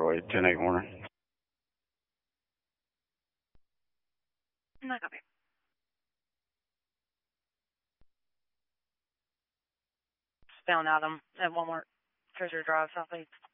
Highway, 10-8 Warner. No copy. Down Adam at Walmart, Treasure Drive, Southeast.